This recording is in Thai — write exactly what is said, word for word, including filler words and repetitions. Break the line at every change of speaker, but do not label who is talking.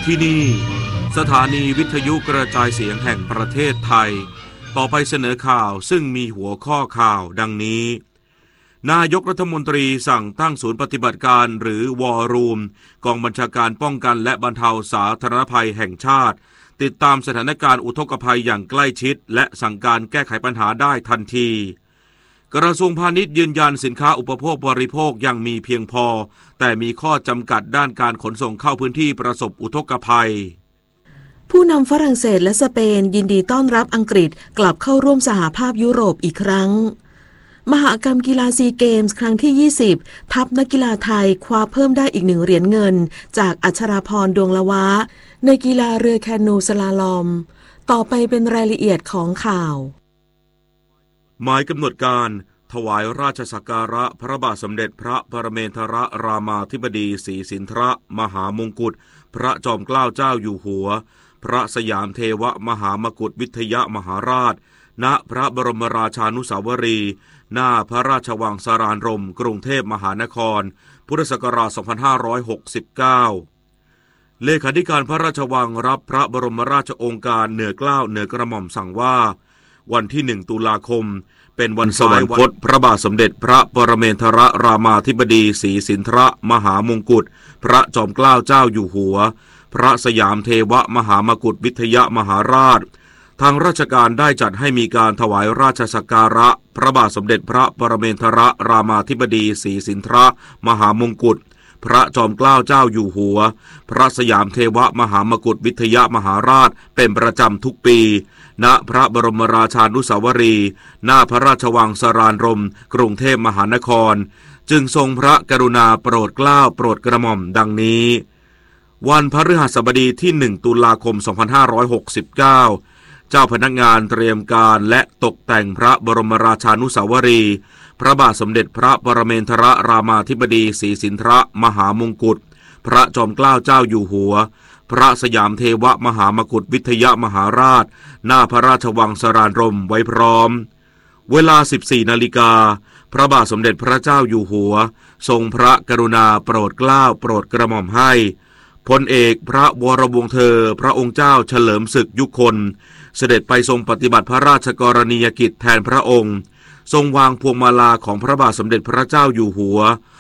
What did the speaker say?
ที่นี่สถานีวิทยุกระจายเสียงแห่งประเทศไทยต่อไปเสนอข่าวซึ่งมีหัวข้อข่าวดังนี้นายกรัฐมนตรีสั่งตั้งศูนย์ปฏิบัติการหรือวอรูมกองบัญชาการป้องกันและบรรเทาสาธารณภัยแห่งชาติติดตามสถานการณ์อุทกภัยอย่างใกล้ชิดและสั่งการแก้ไขปัญหาได้ทันทีกระทรวงพาณิชย์ยืนยันสินค้าอุปโภคบริโภคยังมีเพียงพอแต่มีข้อจำกัดด้านการขนส่งเข้าพื้นที่ประสบอุทกภัย
ผู้นำฝรั่งเศสและสเปนยินดีต้อนรับอังกฤษกลับเข้าร่วมสหภาพยุโรปอีกครั้งมหกรรมกีฬาซีเกมส์ครั้งที่ยี่สิบทัพนักกีฬาไทยคว้าเพิ่มได้อีกหนึ่งเหรียญเงินจากอัชราพรดวงละวะในกีฬาเรือแคนูสลาลอมต่อไปเป็นรายละเอียดของข่าว
หมายกำหนดการถวายราชสักการะพระบาทสมเด็จพระปรเมนทรรามาธิบดีศรีสินธรมหามงกุฎพระจอมเกล้าเจ้าอยู่หัวพระสยามเทวมหามกุฏวิทยมหาราชณพระบรมราชานุสาวรีย์หน้าพระราชวังสารานรมกรุงเทพมหานครพุทธศักราชสองพันห้าร้อยหกสิบเก้าเลขาธิการพระราชวังรับพระบรมราชโองการเหนือเกล้าเหนือกระหม่อมสั่งว่าวันที่หนึ่งตุลาคมเป็นวันสวรรคตพระบาทสมเด็จพระปรเมนทรรามาธิบดีศรีสินธรมหามงกุฎพระจอมเกล้าเจ้าอยู่หัวพระสยามเทวมหามกุฏวิทยมหาราชทางราชการได้จัดให้มีการถวายราชสักการะพระบาทสมเด็จพระปรเมนทรรามาธิบดีศรีสินธรมหามงกุฎพระจอมเกล้าเจ้าอยู่หัวพระสยามเทวมหามกุฏวิทยมหาราชเป็นประจำทุกปีณพระบรมราชานุสาวรีย์หน้าพระราชวังสารานรมกรุงเทพมหานครจึงทรงพระกรุณาโปรดเกล้าโปรดกระหม่อมดังนี้วันพฤหัสบดีที่หนึ่งตุลาคมสองพันห้าร้อยหกสิบเก้าเจ้าพนักงานเตรียมการและตกแต่งพระบรมราชานุสาวรีย์พระบาทสมเด็จพระปรเมนทรรามาธิบดีศรีสินธรมหามงกุฎพระจอมเกล้าเจ้าอยู่หัวพระสยามเทวมหามกุฏวิทยมหาราชหน้าพระราชวังสารานรมไว้พร้อมเวลา สิบสี่นาฬิกาพระบาทสมเด็จพระเจ้าอยู่หัวทรงพระกรุณาโปรดเกล้าโปรดกระหม่อมให้พลเอกพระวรวงศ์เธอพระองค์เจ้าเฉลิมศึกยุคลเสด็จไปทรงปฏิบัติพระราชกรณียกิจแทนพระองค์ทรงวางพวงมาลาของพระบาทสมเด็จพระเจ้าอยู่หัว